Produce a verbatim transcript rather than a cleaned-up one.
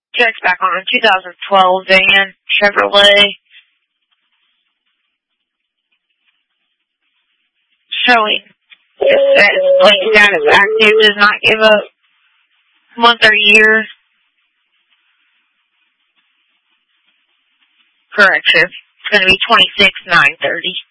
Checks back on a two thousand twelve van, Chevrolet. Showing that plate status active, does not give up month or year. Correction. It's going to be twenty-six nine thirty.